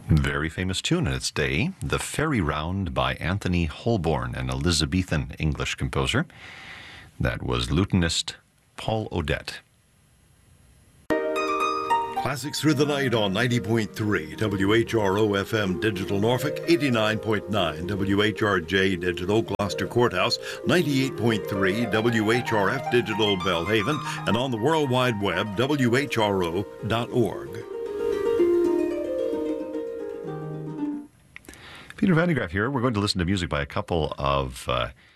Very famous tune in its day, The Fairy Round by Anthony Holborn, an Elizabethan English composer. That was lutenist Paul Odette. Classics Through the Night on 90.3 WHRO FM Digital Norfolk, 89.9 WHRJ Digital Gloucester Courthouse, 98.3 WHRF Digital Belhaven, and on the World Wide Web, WHRO.org. Peter Van de Graaff here. We're going to listen to music by a couple of...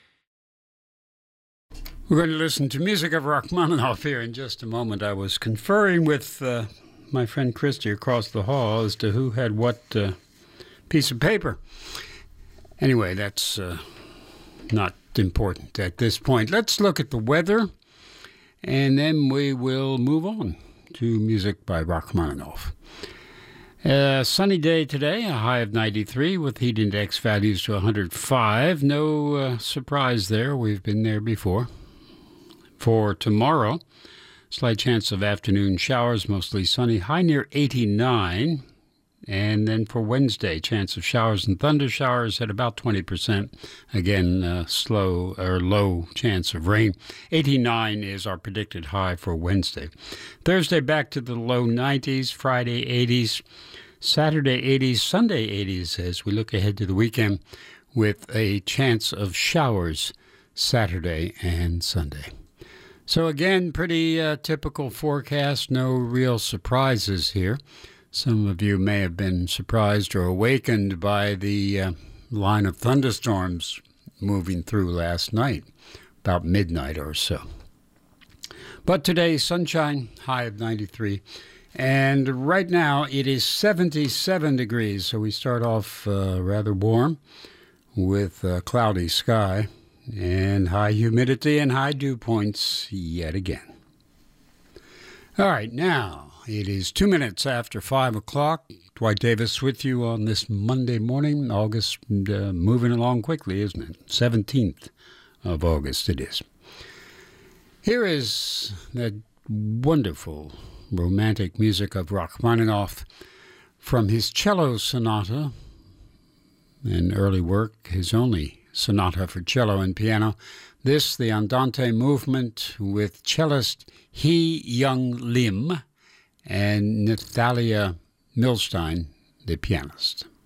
We're going to listen to music of Rachmaninoff here in just a moment. I was conferring with my friend Christy across the hall as to who had what piece of paper. Anyway, that's not important at this point. Let's look at the weather, and then we will move on to music by Rachmaninoff. Sunny day today, a high of 93 with heat index values to 105. No surprise there. We've been there before. For tomorrow, slight chance of afternoon showers, mostly sunny, high near 89. And then for Wednesday, chance of showers and thunder showers at about 20%. Again, slow or low chance of rain. 89 is our predicted high for Wednesday. Thursday, back to the low 90s. Friday, 80s. Saturday, 80s. Sunday, 80s as we look ahead to the weekend with a chance of showers Saturday and Sunday. So again, pretty typical forecast, no real surprises here. Some of you may have been surprised or awakened by the line of thunderstorms moving through last night, about midnight or so. But today, sunshine, high of 93. And right now, it is 77 degrees, so we start off rather warm with a cloudy sky. And high humidity and high dew points yet again. All right, now it is 2 minutes after 5 o'clock. Dwight Davis with you on this Monday morning. August moving along quickly, isn't it? 17th of August it is. Here is that wonderful romantic music of Rachmaninoff from his cello sonata, an early work, his only sonata for cello and piano. This, the Andante movement with cellist Hee Young Lim and Nathalia Milstein, the pianist.